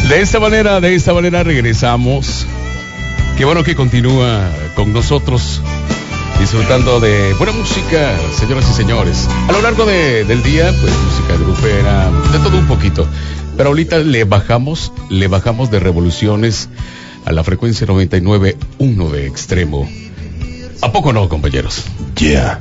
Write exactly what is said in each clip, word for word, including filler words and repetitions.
De esta manera, de esta manera regresamos. Qué bueno que continúa con nosotros disfrutando de buena música, señoras y señores. A lo largo de, del día, pues música grupera, de todo un poquito. Pero ahorita le bajamos, le bajamos de revoluciones a la frecuencia noventa y nueve punto uno de Extremo. ¿A poco no, compañeros? Ya. Yeah.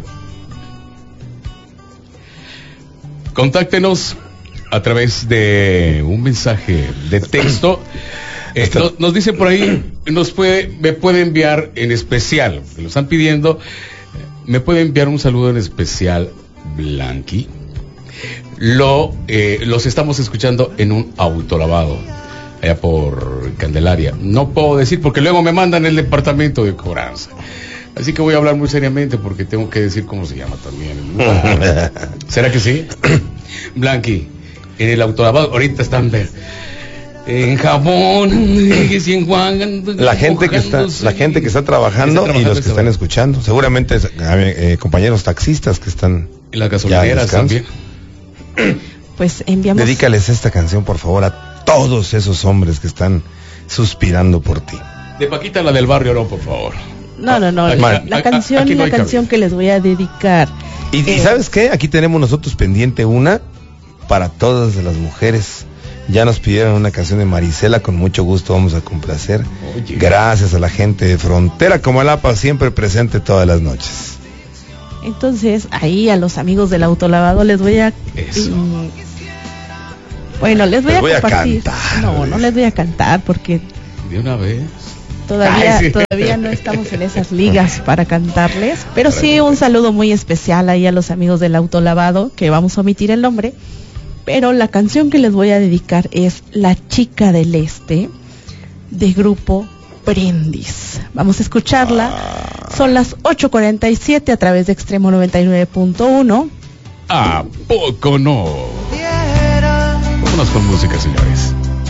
Contáctenos a través de un mensaje de texto. Eh, no, nos dice por ahí, nos puede, me puede enviar en especial, me lo están pidiendo, me puede enviar un saludo en especial, Blanqui. Lo, eh, los estamos escuchando en un autolavado, allá por Candelaria. No puedo decir porque luego me mandan el departamento de cobranza. Así que voy a hablar muy seriamente porque tengo que decir cómo se llama también. ¿Será que sí? Blanqui, en el autolavado, ahorita están en jabón, en Juan, la gente que está, la gente que está trabajando, está trabajando y los que están escuchando, seguramente eh, compañeros taxistas que están en las gasolineras también. Pues enviamos. Dedícales esta canción, por favor, a todos esos hombres que están suspirando por ti. De Paquita, la del barrio, no, por favor. No, no, no. La, la canción, no la canción cabello. que les voy a dedicar. Y, eh, y ¿sabes qué? Aquí tenemos nosotros pendiente una para todas las mujeres. Ya nos pidieron una canción de Marisela, con mucho gusto vamos a complacer. Oye. Gracias a la gente de Frontera Comalapa, siempre presente todas las noches. Entonces, ahí a los amigos del autolavado les voy a... Eso. Mm, bueno, les voy, les a, voy compartir. a cantar. No, no les voy a cantar porque... De una vez. Todavía, Ay, sí. todavía no estamos en esas ligas para cantarles, pero sí un saludo muy especial ahí a los amigos del autolavado, que vamos a omitir el nombre, pero la canción que les voy a dedicar es La Chica del Este, de grupo Brindis. Vamos a escucharla, son las ocho cuarenta y siete a través de Extremo noventa y nueve punto uno. ¿A poco no? Vámonos con música, señores.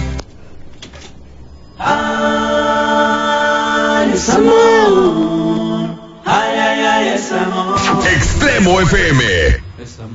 Es amor, ay, ay, ay, es amor. Extremo F M.